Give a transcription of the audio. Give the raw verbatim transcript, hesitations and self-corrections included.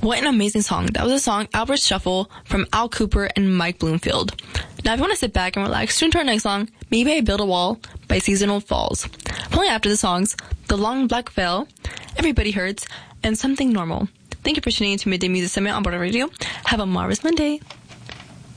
What an amazing song. That was a song, Albert Shuffle, from Al Cooper and Mike Bloomfield. Now, if you want to sit back and relax, tune to our next song, Maybe I Build a Wall by Seasonal Falls. Playing after the songs, The Long Black Veil, Everybody Hurts, and Something Normal. Thank you for tuning in to Midday Music Summit on Border Radio. Have a marvelous Monday.